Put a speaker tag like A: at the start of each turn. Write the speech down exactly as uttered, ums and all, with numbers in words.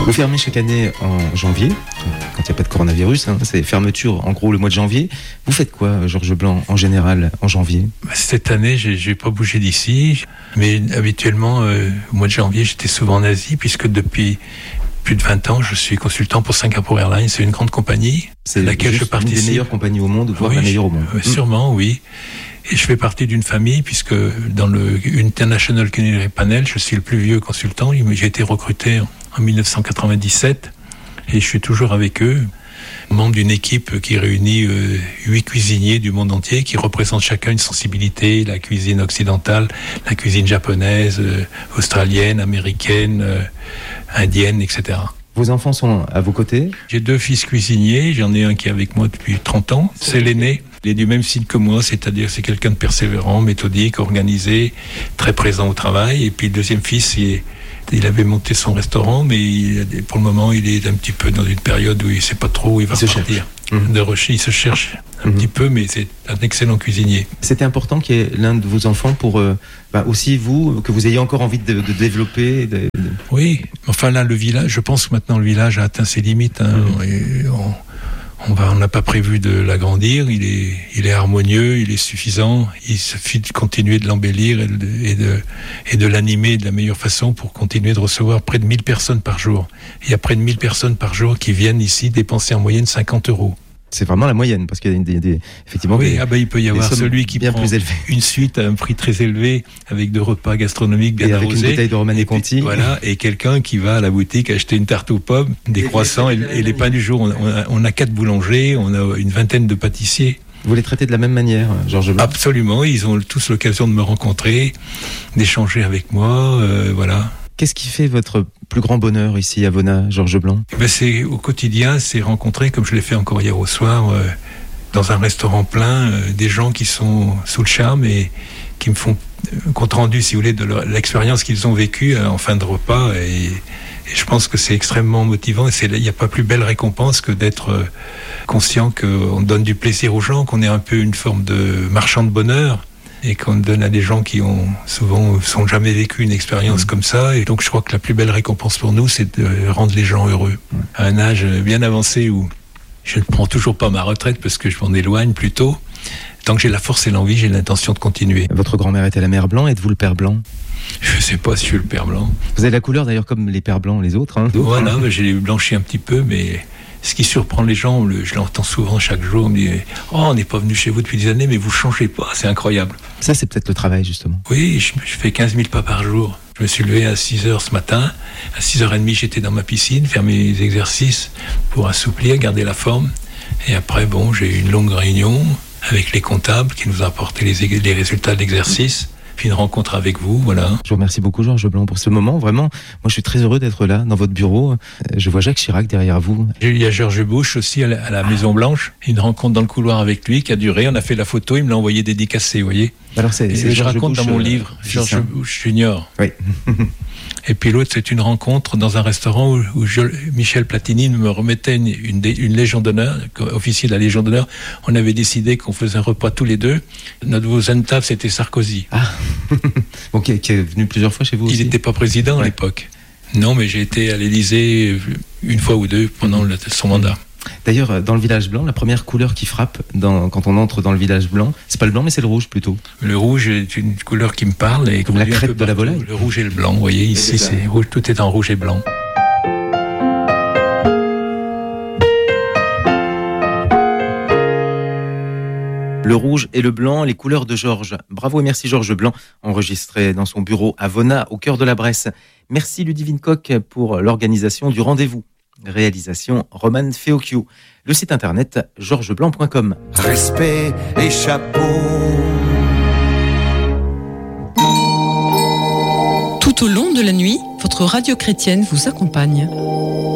A: Vous fermez chaque année en janvier, quand il n'y a pas de coronavirus, hein, c'est fermeture en gros le mois de janvier. Vous faites quoi, Georges Blanc, en général, en janvier ?
B: Cette année, j'ai, j'ai pas bougé d'ici, mais habituellement, euh, au mois de janvier, j'étais souvent en Asie, puisque depuis plus de vingt ans, je suis consultant pour Singapore Airlines. C'est une grande compagnie
A: c'est
B: à laquelle je participe.
A: C'est une des meilleures compagnies au monde, voire
B: oui,
A: la meilleure au monde.
B: Euh, sûrement, oui. Et je fais partie d'une famille, puisque dans le International Culinary Panel, je suis le plus vieux consultant. J'ai été recruté en en dix-neuf cent quatre-vingt-dix-sept et je suis toujours avec eux, membre d'une équipe qui réunit euh, huit cuisiniers du monde entier qui représentent chacun une sensibilité, la cuisine occidentale, la cuisine japonaise, euh, australienne, américaine, euh, indienne, et cetera.
A: Vos enfants sont à vos côtés ?
B: J'ai deux fils cuisiniers, j'en ai un qui est avec moi depuis trente ans, c'est l'aîné. Il est du même style que moi, c'est-à-dire c'est quelqu'un de persévérant, méthodique, organisé, très présent au travail. Et puis le deuxième fils, il est Il avait monté son restaurant, mais il, pour le moment, il est un petit peu dans une période où il ne sait pas trop où il va il partir. Mmh. De recherche, il se cherche un mmh. petit peu, mais c'est un excellent cuisinier.
A: C'était important qu'il y ait l'un de vos enfants pour euh, bah aussi vous, que vous ayez encore envie de, de développer. De, de...
B: Oui, enfin là, le village, je pense que maintenant le village a atteint ses limites. Hein, mmh. et on, On va, on n'a pas prévu de l'agrandir, il est, il est harmonieux, il est suffisant, il suffit de continuer de l'embellir et de, et de, et de l'animer de la meilleure façon pour continuer de recevoir près de mille personnes par jour. Il y a près de mille personnes par jour qui viennent ici dépenser en moyenne cinquante euros. C'est
A: vraiment la moyenne, parce qu'il y a des, des, effectivement
B: oui,
A: des,
B: ah ben, il peut y avoir celui qui prend plus une suite à un prix très élevé, avec deux repas gastronomiques bien
A: et
B: arrosés.
A: Avec une bouteille de Romanée et Conti.
B: Voilà, et quelqu'un qui va à la boutique acheter une tarte aux pommes, des et croissants et, et les pains du jour. On a, on a quatre boulangers, on a une vingtaine de pâtissiers.
A: Vous les traitez de la même manière, Georges Blanc ?
B: Absolument, ils ont tous l'occasion de me rencontrer, d'échanger avec moi, euh, voilà.
A: Qu'est-ce qui fait votre plus grand bonheur ici à Vona, Georges Blanc ?
B: Ben c'est, au quotidien, c'est rencontrer, comme je l'ai fait encore hier au soir, euh, dans un restaurant plein, euh, des gens qui sont sous le charme et qui me font euh, compte rendu, si vous voulez, de leur, l'expérience qu'ils ont vécue euh, en fin de repas. Et, et je pense que c'est extrêmement motivant. Et il n'y a pas plus belle récompense que d'être euh, conscient qu'on donne du plaisir aux gens, qu'on est un peu une forme de marchand de bonheur. Et qu'on donne à des gens qui ont souvent sont jamais vécu une expérience mmh. comme ça. Et donc je crois que la plus belle récompense pour nous, c'est de rendre les gens heureux. Mmh. À un âge bien avancé où je ne prends toujours pas ma retraite parce que je m'en éloigne plutôt. Tant que j'ai la force et l'envie, j'ai l'intention de continuer.
A: Votre grand-mère était la mère Blanc, êtes-vous le père Blanc ?
B: Je ne sais pas si je suis le père Blanc.
A: Vous avez la couleur d'ailleurs comme les pères Blancs, les autres. Hein,
B: voilà, hein. J'ai blanchi un petit peu, mais... Ce qui surprend les gens, le, je l'entends souvent chaque jour, on me dit « Oh, on n'est pas venu chez vous depuis des années, mais vous ne changez pas, c'est incroyable. »
A: Ça, c'est peut-être le travail, justement.
B: Oui, je, je fais quinze mille pas par jour. Je me suis levé à six heures ce matin. À six heures trente, j'étais dans ma piscine, faire mes exercices pour assouplir, garder la forme. Et après, bon, j'ai eu une longue réunion avec les comptables qui nous ont apporté les, les résultats de l'exercice. Puis une rencontre avec vous, voilà.
A: Je vous remercie beaucoup, Georges Blanc, pour ce moment. Vraiment, moi, je suis très heureux d'être là, dans votre bureau. Je vois Jacques Chirac derrière vous.
B: Il y a George Bush aussi à la, à la Maison Blanche. Une rencontre dans le couloir avec lui qui a duré. On a fait la photo, il me l'a envoyé dédicacé, vous voyez.
A: Alors c'est, c'est
B: je raconte
A: Bush,
B: dans mon
A: euh,
B: livre, George Bush Junior
A: Oui.
B: Et puis l'autre, c'est une rencontre dans un restaurant où, où je, Michel Platini me remettait une, une, une Légion d'honneur, officier de la Légion d'honneur. On avait décidé qu'on faisait un repas tous les deux. Notre voisin de table, c'était Sarkozy.
A: Ah, bon, qui, qui est venu plusieurs fois chez vous aussi.
B: Il n'était pas président ouais. à l'époque. Non, mais j'ai été à l'Élysée une fois ou deux pendant le, son mandat.
A: D'ailleurs, dans le village blanc, la première couleur qui frappe dans, quand on entre dans le village blanc, c'est pas le blanc, mais c'est le rouge plutôt.
B: Le rouge est une couleur qui me parle. Et
A: comme la crête de la volaille.
B: Le rouge et le blanc, vous voyez, ici, c'est, c'est rouge, tout est en rouge et blanc.
A: Le rouge et le blanc, les couleurs de Georges. Bravo et merci Georges Blanc, enregistré dans son bureau à Vona, au cœur de la Bresse. Merci Ludivine Coq pour l'organisation du rendez-vous. Réalisation Roman Feocchio. Le site internet georges blanc point com.
C: Respect et chapeau.
D: Tout au long de la nuit, votre radio chrétienne vous accompagne.